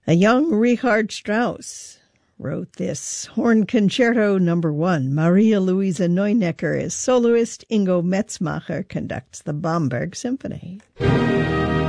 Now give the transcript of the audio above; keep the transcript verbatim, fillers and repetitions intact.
A young Richard Strauss wrote this horn concerto number one. Maria Luisa Neunecker is soloist. Ingo Metzmacher conducts the Bamberg Symphony.